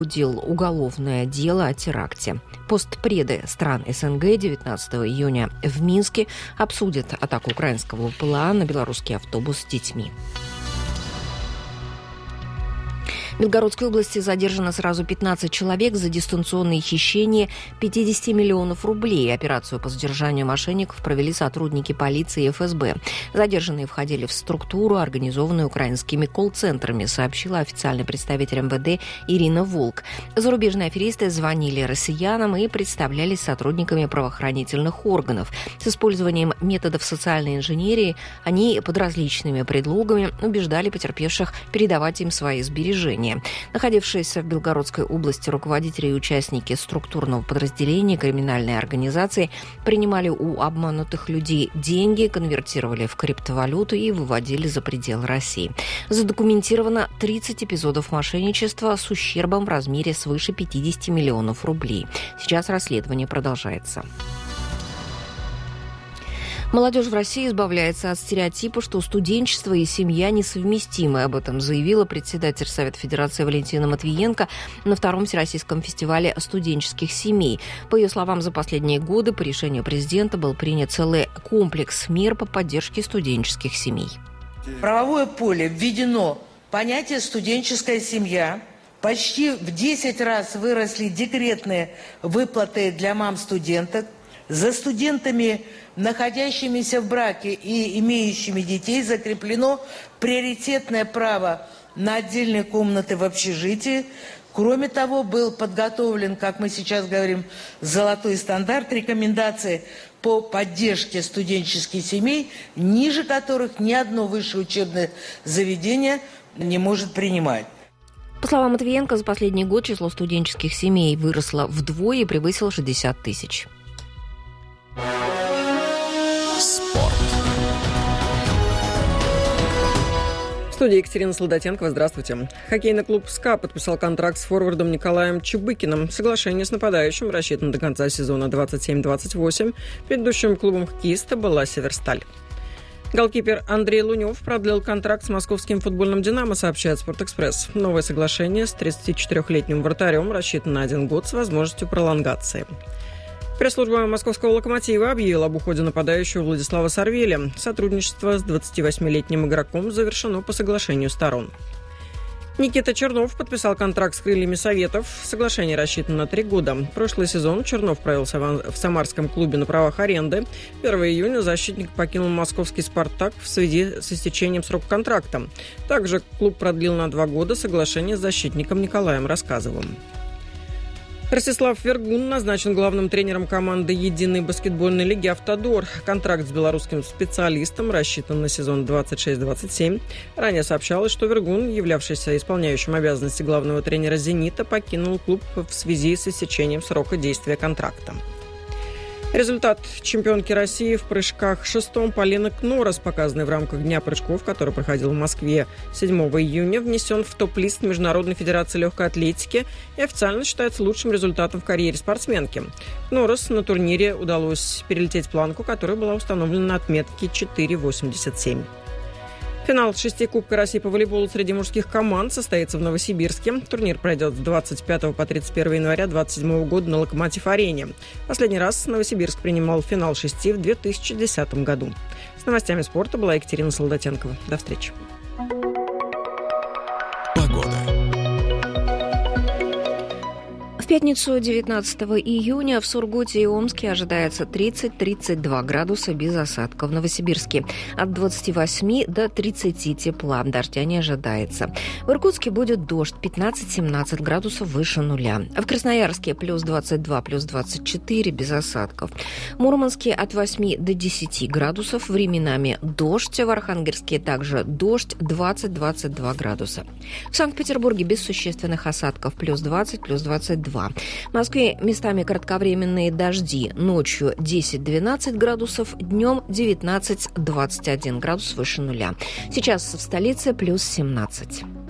уголовное дело о теракте. Постпреды стран СНГ 19 июня в Минске обсудят атаку украинского БПЛА на белорусский автобус с детьми. В Белгородской области задержано сразу 15 человек за дистанционное хищение 50 миллионов рублей. Операцию по задержанию мошенников провели сотрудники полиции и ФСБ. Задержанные входили в структуру, организованную украинскими колл-центрами, сообщила официальный представитель МВД Ирина Волк. Зарубежные аферисты звонили россиянам и представлялись сотрудниками правоохранительных органов. С использованием методов социальной инженерии они под различными предлогами убеждали потерпевших передавать им свои сбережения. Находившиеся в Белгородской области руководители и участники структурного подразделения криминальной организации принимали у обманутых людей деньги, конвертировали в криптовалюту и выводили за пределы России. Задокументировано 30 эпизодов мошенничества с ущербом в размере свыше 50 миллионов рублей. Сейчас расследование продолжается. Молодежь в России избавляется от стереотипа, что студенчество и семья несовместимы. Об этом заявила председатель Совета Федерации Валентина Матвиенко на втором Всероссийском фестивале студенческих семей. По ее словам, за последние годы по решению президента был принят целый комплекс мер по поддержке студенческих семей. В правовое поле введено понятие «студенческая семья». Почти в 10 раз выросли декретные выплаты для мам-студенток. За студентами, находящимися в браке и имеющими детей, закреплено приоритетное право на отдельные комнаты в общежитии. Кроме того, был подготовлен, как мы сейчас говорим, золотой стандарт рекомендаций по поддержке студенческих семей, ниже которых ни одно высшее учебное заведение не может принимать. По словам Матвиенко, за последний год число студенческих семей выросло вдвое и превысило 60 тысяч. Спорт. В студии Екатерина Солдатенкова. Здравствуйте. Хоккейный клуб «СКА» подписал контракт с форвардом Николаем Чебыкиным. Соглашение с нападающим рассчитано до конца сезона 27-28. Предыдущим клубом хоккеиста была «Северсталь». Голкипер Андрей Лунев продлил контракт с московским футбольным «Динамо», сообщает «Спортэкспресс». Новое соглашение с 34-летним вратарем рассчитано на 1 год с возможностью пролонгации. Пресс-служба московского «Локомотива» объявила об уходе нападающего Владислава Сарвеля. Сотрудничество с 28-летним игроком завершено по соглашению сторон. Никита Чернов подписал контракт с «Крыльями Советов». Соглашение рассчитано на 3 года. Прошлый сезон Чернов провел в самарском клубе на правах аренды. 1 июня защитник покинул московский «Спартак» в связи с истечением срока контракта. Также клуб продлил на 2 года соглашение с защитником Николаем Рассказовым. Ростислав Вергун назначен главным тренером команды единой баскетбольной лиги «Автодор». Контракт с белорусским специалистом рассчитан на сезон 26-27. Ранее сообщалось, что Вергун, являвшийся исполняющим обязанности главного тренера «Зенита», покинул клуб в связи с истечением срока действия контракта. Результат чемпионки России в прыжках шестом Полины Кнорос, показанный в рамках Дня прыжков, который проходил в Москве 7 июня, внесен в топ-лист Международной федерации легкой атлетики и официально считается лучшим результатом в карьере спортсменки. Кнорос на турнире удалось перелететь планку, которая была установлена на отметке 4,87. Финал 6 Кубка России по волейболу среди мужских команд состоится в Новосибирске. Турнир пройдет с 25 по 31 января 2027 года на «Локомотив-арене». Последний раз Новосибирск принимал финал 6 в 2010 году. С новостями спорта была Екатерина Солдатенкова. До встречи. В пятницу 19 июня в Сургуте и Омске ожидается 30-32 градуса без осадков. В Новосибирске от 28 до 30 тепла. Дождя не ожидается. В Иркутске будет дождь 15-17 градусов выше нуля. В Красноярске плюс 22, плюс 24 без осадков. В Мурманске от 8 до 10 градусов. Временами дождь. В Архангельске также дождь 20-22 градуса. В Санкт-Петербурге без существенных осадков плюс 20, плюс 22. В Москве местами кратковременные дожди. Ночью 10-12 градусов, днем 19-21 градус выше нуля. Сейчас в столице плюс 17.